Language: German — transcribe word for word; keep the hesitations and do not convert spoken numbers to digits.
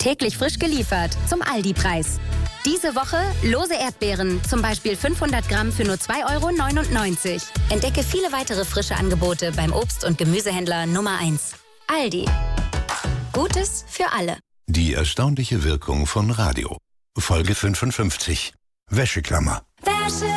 Täglich frisch geliefert zum Aldi-Preis. Diese Woche lose Erdbeeren, zum Beispiel fünfhundert Gramm für nur zwei Euro neunundneunzig. Entdecke viele weitere frische Angebote beim Obst- und Gemüsehändler Nummer eins. Aldi. Gutes für alle. Die erstaunliche Wirkung von Radio. Folge fünfundfünfzig. Wäscheklammer. Wäsche